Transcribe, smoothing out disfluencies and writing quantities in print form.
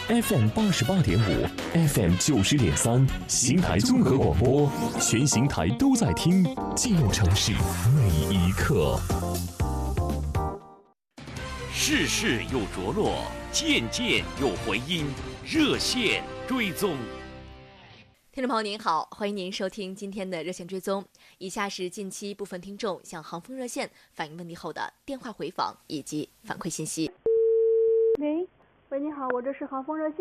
FM 88.5 ，FM 90.3，邢台综合广播，全邢台都在听，记录城市每一刻。 事事有着落，件件有回音，热线追踪。 听众朋友您好，欢迎您收听今天的热线追踪。以下是近期部分听众向航风热线反映问题后的电话回访以及反馈信息。 喂，你好，我这是航风热线。